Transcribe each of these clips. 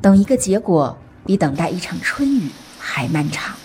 等一个结果，比等待一场春雨还漫长。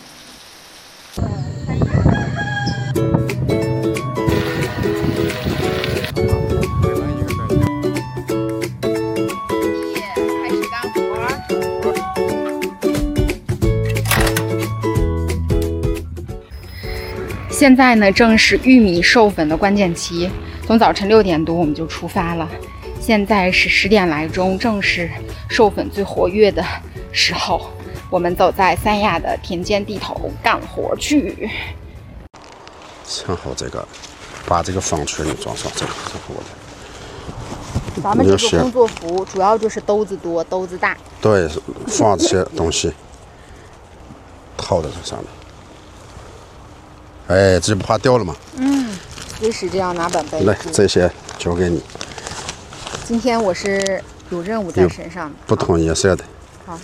现在呢，正是玉米授粉的关键期，从早晨6点多我们就出发了，现在是10点来钟，正是授粉最活跃的时候。我们走在三亚的田间地头干活去。 正好这个，把这个方圈给装上，这个活的。 咱们这个工作服主要就是兜子多，兜子大。 对，放这些东西，套在这上面。哎，这不怕掉了吗？ 随时这样拿本背。 来，这些交给你。 今天我是有任务在身上的。 不同颜色的。 好。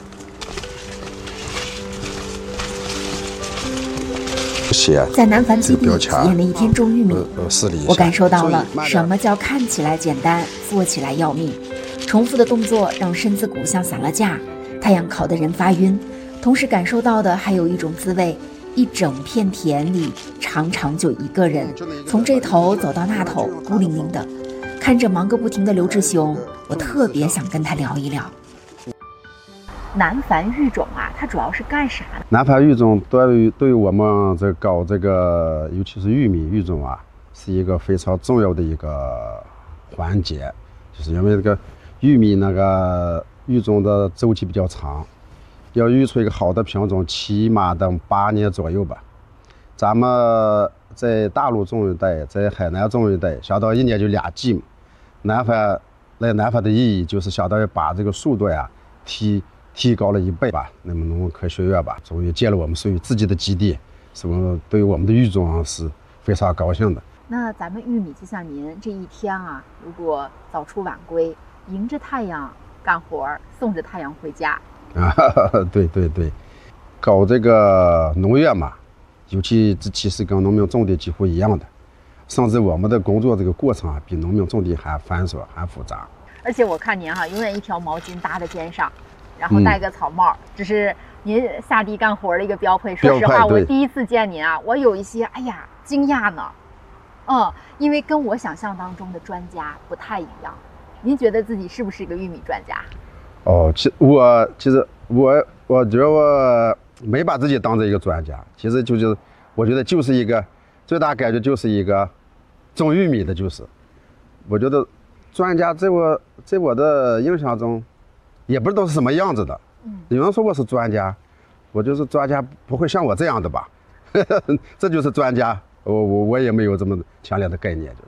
在南繁基地体验了一天种玉米，我感受到了什么叫看起来简单，做起来要命。重复的动作让身子骨像散了架，太阳烤得人发晕。同时感受到的还有一种滋味，一整片田里常常就一个人，从这头走到那头，孤零零的。看着忙个不停的刘志雄，我特别想跟他聊一聊。南繁育种啊，它主要是干啥的？ 南繁育种对于我们搞这个，尤其是玉米育种啊，是一个非常重要的一个环节，就是因为这个玉米那个育种的周期比较长，要育出一个好的品种，起码等8年左右吧。咱们在大陆种一代，在海南种一代，相当于1年就2季嘛。南繁的意义就是相当于把这个速度呀提高了1倍吧。那么农科学院吧，终于建了我们属于自己的基地，是我们对于我们的育种是非常高兴的。 那咱们玉米就像您这一天啊，如果早出晚归，迎着太阳干活，送着太阳回家。 对，搞这个农业嘛，尤其这其实跟农民种地几乎一样的，甚至我们的工作这个过程啊，比农民种地还繁琐还复杂。 而且我看您永远一条毛巾搭在肩上，然后戴个草帽，这是您下地干活的一个标配。说实话，我第一次见您啊，我有一些惊讶呢。因为跟我想象当中的专家不太一样。您觉得自己是不是一个玉米专家？ 其实我觉得我没把自己当成一个专家，其实就是我觉得就是一个最大感觉就是一个种玉米的，就是我觉得专家在我的印象中也不知道是什么样子的。有人说我是专家，我就是专家不会像我这样的吧。这就是专家，我也没有这么强烈的概念，就是。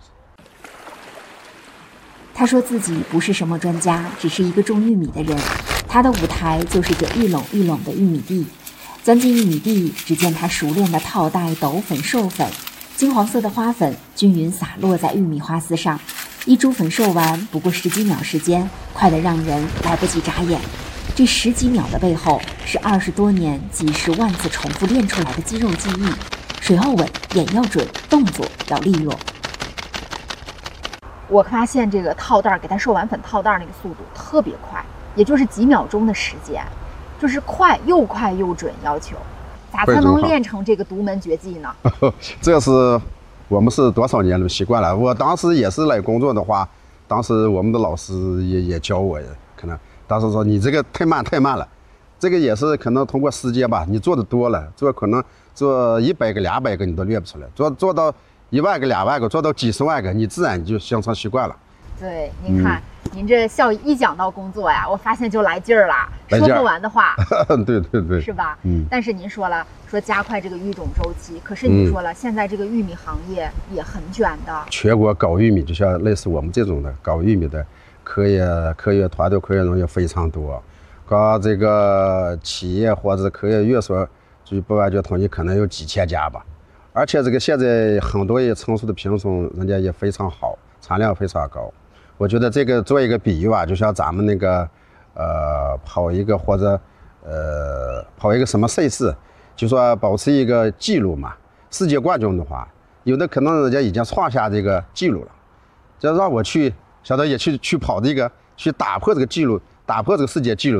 他说自己不是什么专家，只是一个种玉米的人。他的舞台就是这一垄一垄的玉米地。钻进玉米地，只见他熟练的套袋、斗粉、授粉，金黄色的花粉均匀洒落在玉米花丝上。一株粉授完不过10几秒时间，快得让人来不及眨眼。这10几秒的背后，是20多年几十万次重复练出来的肌肉记忆。水要稳，眼要准，动作要利落。我发现这个套袋给它授完粉套袋那个速度特别快，也就是几秒钟的时间，就是快又准要求。咋才能练成这个独门绝技呢？ 这是我们是多少年的习惯了。我当时也是来工作的话，当时我们的老师也教我，可能当时说你这个太慢了。这个也是可能通过时间吧，你做的多了，可能做100个200个你都练不出来，做到1万个2万个，做到几十万个，你自然就形成习惯了。 对，您看，您这效益一讲到工作呀，我发现就来劲儿了，说不完的话。 对， 是吧？但是您说了，加快这个育种周期，可是您说了，现在这个玉米行业也很卷的。 全国搞玉米，就像类似我们这种的搞玉米的科研团队、科研人员非常多，搞这个企业或者科研院所，据不完全统计，可能有几千家吧。而且这个现在很多也成熟的品种，人家也非常好，产量非常高。我觉得这个做一个比喻啊，就像咱们那个跑一个或者跑一个什么赛事，就说保持一个记录嘛。世界冠军的话，有的可能人家已经创下这个记录了，就让我去相当于也去跑这个，去打破这个记录，打破这个世界纪录。